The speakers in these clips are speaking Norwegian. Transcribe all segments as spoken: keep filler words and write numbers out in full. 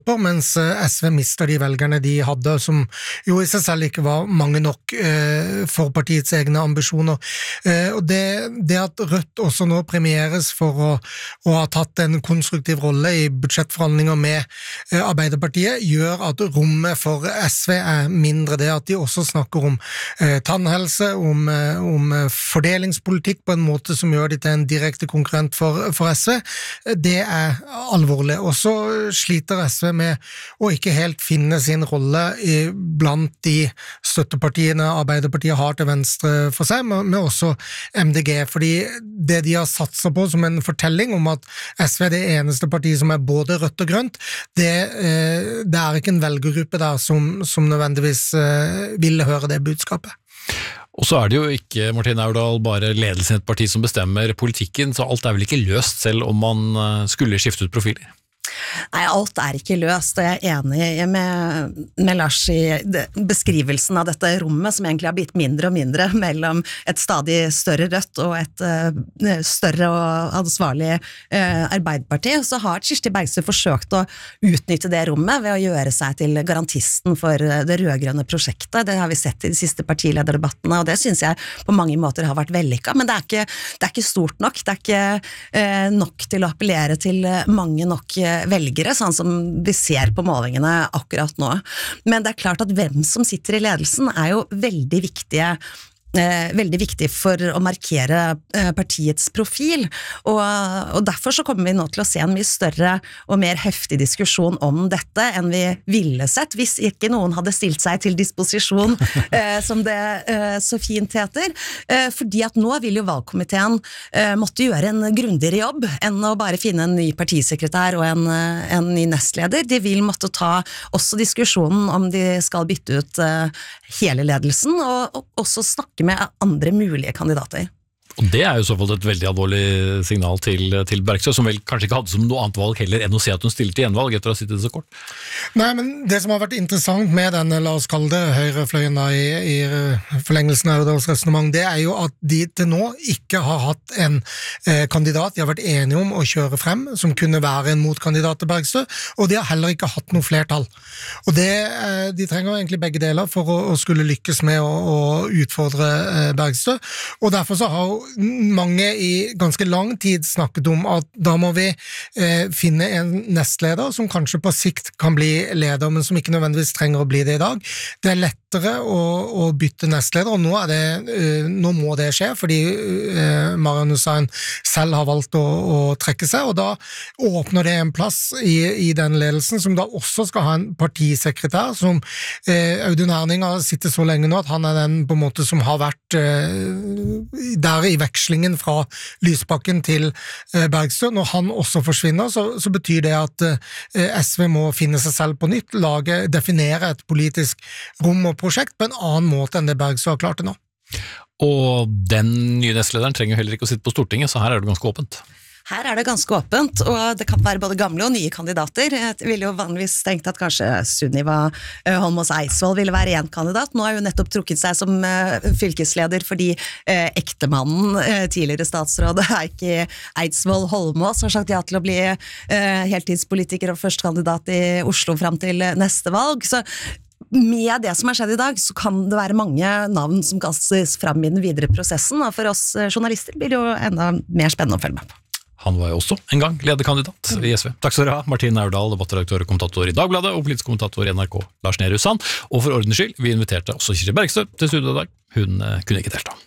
mens S V mister de velgerne de hadde, som jo i seg selv ikke var mange nok eh, for partiets egne ambisjoner. Eh, og det, det at Rødt også nå premieres for å, å ha tatt en konstruktiv rolle i budsjettforhandlinger med eh, Arbeiderpartiet, gjør at rommet for S V er mindre. Det at de også snakker om eh, tannhelse, om, eh, om fordelingspolitikk på en måte som gjør de til en direkte konkurrent for, for S V, det er alvorlig. Og så sliter S V med å ikke helt finne sin rolle i, blant de støttepartiene Arbeiderpartiet har til venstre for seg, men, men også M D G, fordi det de har satset på som en fortelling om at S V er det eneste partiet som er både rødt og grønt, det, eh, det er ikke en velgergruppe der som, som nødvendigvis eh, vil høre det budskapet. Og så er det jo ikke, Martin Aurdal, bare ledelsen i et parti som bestemmer politikken, så alt er vel ikke løst selv om man skulle skifte ut profiler? Nei, alt er ikke løst, og jeg er enig med, med Lars i beskrivelsen av dette rommet som egentlig har blitt mindre og mindre mellom et stadig større Rødt og et uh, større og ansvarlig uh, Arbeiderparti. Så har Kirsti Bergstø forsøkt å utnytte det rommet ved å gjøre seg til garantisten for det rødgrønne prosjektet. Det har vi sett i de siste partilederdebattene, og det synes jeg på mange måter har vært vellykket, men det er ikke, det er ikke stort nok, det er ikke uh, nok til å appellere til mange nok velgere, sånn som vi ser på målingene akkurat nå. Men det er klart at hvem som sitter i ledelsen er jo veldig viktige Eh, veldig viktig for å markere eh, partiets profil, og, og derfor så kommer vi nå til å se en mye større og mer heftig diskusjon om dette enn vi ville sett hvis ikke noen hadde stilt seg til disposisjon, eh, som det eh, så fint heter, eh, fordi at nå vil jo valgkomiteen eh, måtte gjøre en grundigere jobb enn å bare finne en ny partisekretær og en, en ny nestleder. De vil måtte ta også diskusjonen om de skal bytte ut eh, hele ledelsen, og, og også snakke med andre mulige kandidater. Og det er jo så fall et veldig alvorlig signal til, til Bergstø, som vel kanskje ikke hadde som noe annet valg heller enn å se at hun stiller til gjenvalg etter å ha sittet så kort. Nei, men det som har vært interessant med denne, la oss kalle det høyrefløyen da, i, i forlengelsen av Aurdals resonemang, det er jo at de til nå ikke har hatt en eh, kandidat de har vært enige om å kjøre frem, som kunne være en motkandidat til Bergstø, og de har heller ikke hatt noe flertall. Og det, eh, de trenger egentlig begge deler for å, å skulle lykkes med å, å utfordre eh, Bergstø, og derfor så har mange i ganske lang tid snakket om at da må vi eh, finne en nestleder som kanskje på sikt kan bli leder, men som ikke nødvendigvis trenger å bli det i dag. Det er lettere å, å bytte nestleder, og nå, er det, uh, nå må det skje, fordi uh, Marian Hussein selv har valgt å, å trekke seg, og da åpner det en plass i, i den ledelsen, som da også skal ha en partisekretær, som uh, Audun Herning har sittet så lenge nå, at han er den på en måte som har vært uh, der i vekslingen fra Lysbakken til uh, Bergstø. Når han også forsvinner, så, så betyr det at uh, S V må finne seg selv på nytt, lage, definere et politisk rom og prosjekt på en annen måte enn det Bergstø har klart det nå. Og den nye nestlederen trenger heller ikke å sitte på Stortinget, så her er det ganske åpent. Her er det ganske åpent, og det kan være både gamle og nye kandidater. Jeg ville jo vanligvis tenkt at kanskje Sunniva Holmås Eidsvoll ville være en kandidat. Nå har hun nettopp trukket seg som fylkesleder fordi ektemannen, tidligere statsråd Heikki Eidsvoll Holmås, har sagt ja til å bli heltidspolitiker og førstekandidat i Oslo frem til neste valg. Så med det som har skjedd i dag, så kan det være mange navn som kastes frem i den videre prosessen, og for oss journalister blir det jo enda mer spennende å følge med på. Han var jo også en gang lederkandidat i S V. Takk skal dere ha, Martin Aurdal, debattredaktør og kommentator i Dagbladet, og politisk kommentator i N R K, Lars Nehru Sand. Og for ordens skyld, vi inviterte også Kirsti Bergstø til studio i dag. Hun kunne ikke delta.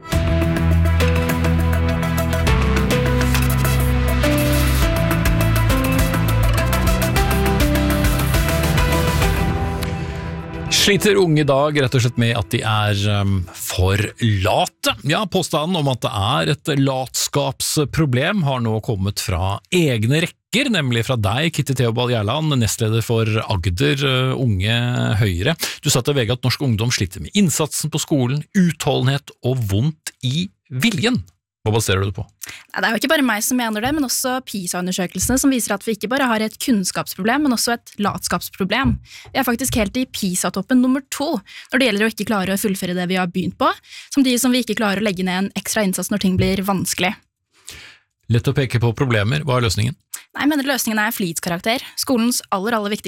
Sliter unge i dag rett og slett med at de er um, for late. Ja, påstanden om at det er et latskapsproblem har nå kommet fra egne rekker, nemlig fra deg, Kitty Theobald Gjerland, nestleder for Agder uh, Unge Høyre. Du sa til V G at norsk ungdom sliter med innsatsen på skolen, utholdenhet og vondt i viljen. Hva baserer du det på? Nei, det er jo ikke bare meg som mener det, men også PISA-undersøkelsene som viser at vi ikke bare har et kunnskapsproblem, men også et latskapsproblem. Vi er faktisk helt i PISA-toppen nummer to når det gjelder å ikke klare å fullføre det vi har begynt på, samtidig som vi ikke klarer å legge ned en ekstra innsats når ting blir vanskelig. Lett å peke på problemer. Hva er løsningen? Nei, jeg mener løsningen er flitskarakter. Skolens aller, aller viktigste